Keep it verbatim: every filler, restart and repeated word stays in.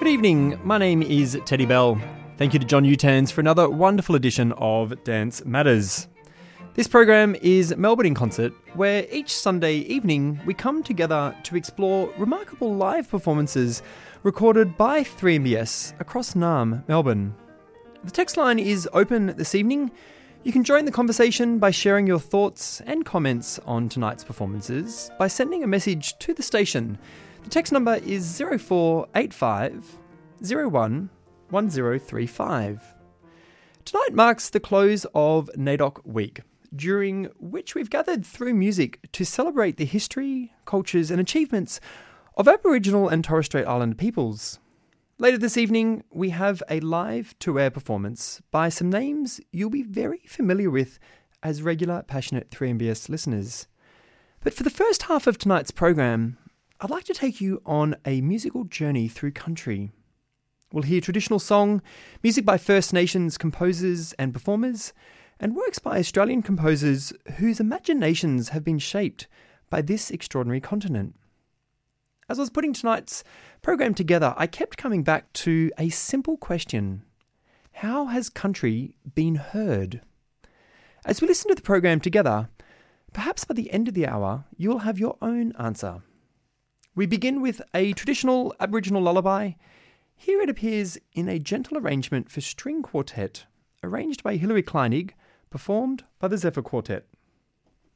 Good evening, my name is Teddy Bell. Thank you to John Utans for another wonderful edition of Dance Matters. This program is Melbourne in Concert, where each Sunday evening we come together to explore remarkable live performances recorded by three M B S across Naarm, Melbourne. The text line is open this evening. You can join the conversation by sharing your thoughts and comments on tonight's performances by sending a message to the station. The text number is zero four eight five zero one one zero three five. Tonight marks the close of NAIDOC Week, during which we've gathered through music to celebrate the history, cultures and achievements of Aboriginal and Torres Strait Islander peoples. Later this evening, we have a live to-air performance by some names you'll be very familiar with as regular passionate three M B S listeners. But for the first half of tonight's program, I'd like to take you on a musical journey through country. We'll hear traditional song, music by First Nations composers and performers, and works by Australian composers whose imaginations have been shaped by this extraordinary continent. As I was putting tonight's program together, I kept coming back to a simple question. How has country been heard? As we listen to the program together, perhaps by the end of the hour, you'll have your own answer. We begin with a traditional Aboriginal lullaby. Here it appears in a gentle arrangement for string quartet, arranged by Hilary Kleinig, performed by the Zephyr Quartet.